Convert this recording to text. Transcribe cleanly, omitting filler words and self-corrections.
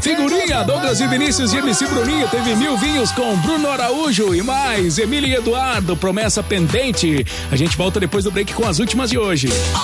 Figurinha, Douglas e Vinícius e MC Bruninho. Teve Mil Vinhos com Bruno Araújo e mais Emília e Eduardo, Promessa Pendente. A gente volta depois do break com as últimas de hoje.